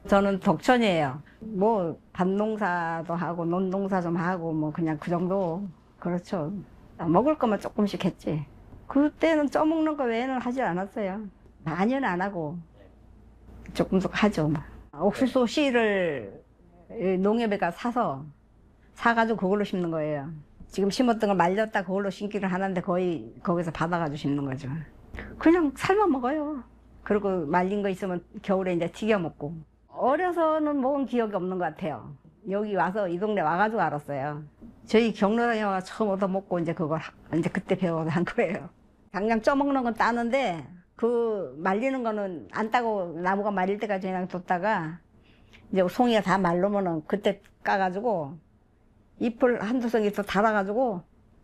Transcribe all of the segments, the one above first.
저는 덕천이에요. 뭐 밭농사도 하고 논농사 좀 하고 뭐 그냥 그 정도. 그렇죠. 먹을 거만 조금씩 했지. 그때는 쪄먹는 거 외에는 하지 않았어요. 많이는 안 하고 조금씩 하죠. 옥수수 씨를 농협에가 사가지고 그걸로 심는 거예요. 지금 심었던 걸 말렸다 그걸로 심기를 하는데 거의 거기서 받아가지고 심는 거죠. 그냥 삶아 먹어요. 그리고 말린 거 있으면 겨울에 이제 튀겨 먹고. 어려서는 먹은 기억이 없는 것 같아요. 여기 와서 이 동네 와가지고 알았어요. 저희 경로당에 와서 처음 얻어먹고 이제 그걸 이제 그때 배워서 한 거예요. 당장 쪄먹는 건 따는데 그 말리는 거는 안 따고 나무가 말릴 때까지 그냥 뒀다가 이제 송이가 다 말르면은 그때 까가지고 잎을 한두 송이 또 달아가지고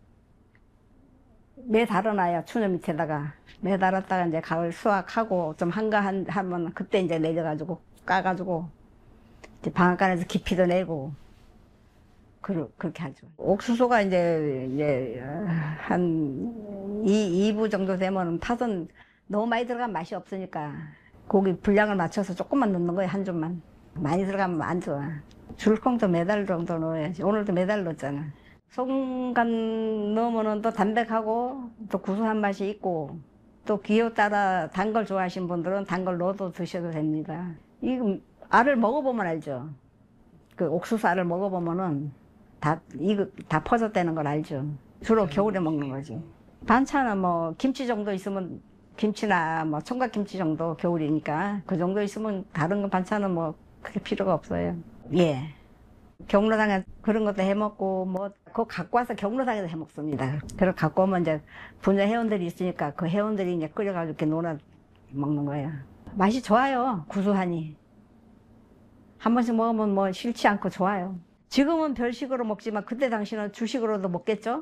매달아놔요. 추녀 밑에다가 매달았다가 이제 가을 수확하고 좀 하면 그때 이제 내려가지고 까가지고 이제 방앗간에서 깊이도 내고 그렇게 하죠. 옥수수가 이제 한 2부 정도 되면 팥은 너무 많이 들어가면 맛이 없으니까 고기 분량을 맞춰서 조금만 넣는 거예요. 한 줌만. 많이 들어가면 안 좋아. 줄콩도 매달 정도 넣어야지. 오늘도 매달 넣었잖아. 소금간 넣으면 또 담백하고 또 구수한 맛이 있고 또 기호 따라 단 걸 좋아하시는 분들은 단 걸 넣어도 드셔도 됩니다. 이거 알을 먹어보면 알죠. 그 옥수수 알을 먹어보면은 이거 다 퍼졌다는 걸 알죠. 주로 겨울에 먹는 거지. 반찬은 뭐 김치 정도 있으면 김치나 뭐 총각김치 정도 겨울이니까 그 정도 있으면 다른 거 반찬은 뭐 크게 필요가 없어요. 예. 경로당에 그런 것도 해 먹고 뭐 그거 갖고 와서 경로당에서 해 먹습니다. 그걸 갖고 오면 이제 분야 회원들이 있으니까 그 회원들이 이제 끓여가지고 이렇게 논아 먹는 거예요. 맛이 좋아요. 구수하니. 한 번씩 먹으면 뭐 싫지 않고 좋아요. 지금은 별식으로 먹지만 그때 당시는 주식으로도 먹겠죠?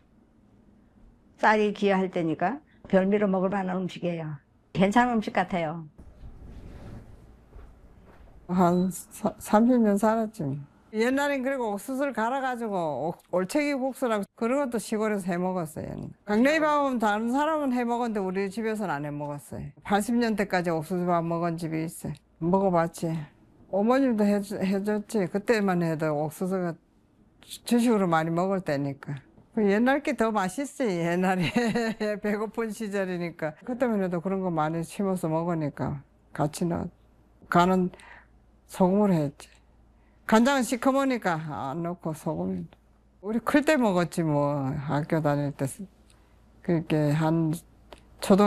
쌀이 귀할 때니까 별미로 먹을 만한 음식이에요. 괜찮은 음식 같아요. 한 30년 살았지. 옛날엔 그리고 옥수수를 갈아가지고 올챙이 국수라고 그런 것도 시골에서 해 먹었어요. 강냉이밥은 다른 사람은 해 먹었는데 우리 집에서는 안 해 먹었어요. 80년대까지 옥수수밥 먹은 집이 있어요. 먹어봤지. 어머님도 해줬지. 그때만 해도 옥수수가 주식으로 많이 먹을 때니까. 옛날 게 더 맛있지. 옛날에 배고픈 시절이니까. 그때만 해도 그런 거 많이 심어서 먹으니까 같이 넣어. 간은 소금으로 했지. 간장은 시커머니까 안 넣고 소금. 우리 클 때 먹었지 뭐 학교 다닐 때. 그렇게 한 초등